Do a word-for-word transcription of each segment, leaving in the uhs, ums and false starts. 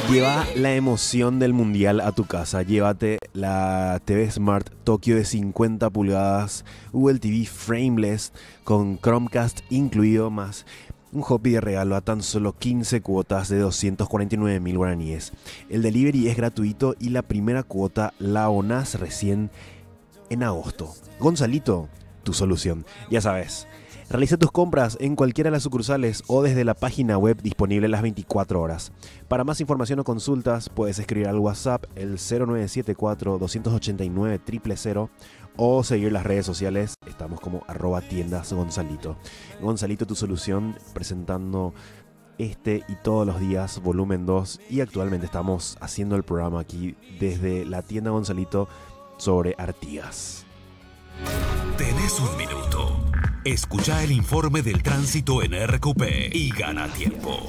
Lleva la emoción del mundial a tu casa. Llévate la T V Smart Tokyo de cincuenta pulgadas, Google T V frameless con Chromecast incluido, más un hobby de regalo a tan solo quince cuotas de doscientos cuarenta y nueve mil guaraníes. El delivery es gratuito y la primera cuota la abonás recién en agosto. Gonzalito, tu solución. Ya sabes. Realiza tus compras en cualquiera de las sucursales o desde la página web disponible las veinticuatro horas. Para más información o consultas puedes escribir al WhatsApp el cero nueve siete cuatro, dos ocho nueve, cero cero cero o seguir las redes sociales. Estamos como arroba tiendas Gonzalito. Gonzalito, tu solución, presentando este y todos los días volumen dos, y actualmente estamos haciendo el programa aquí desde la tienda Gonzalito sobre Artigas. Tenés un minuto. Escucha el informe del tránsito en R Q P y gana tiempo.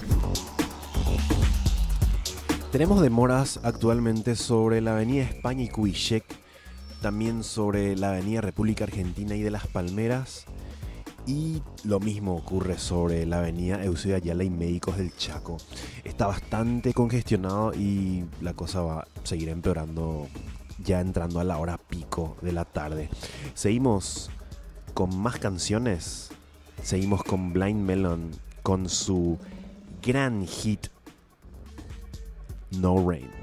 Tenemos demoras actualmente sobre la avenida España y Kubitschek, también sobre la avenida República Argentina y de Las Palmeras, y lo mismo ocurre sobre la avenida Eusebio Ayala y Médicos del Chaco. Está bastante congestionado y la cosa va a seguir empeorando ya entrando a la hora pico de la tarde. Seguimos con más canciones. Seguimos con Blind Melon con su gran hit No Rain.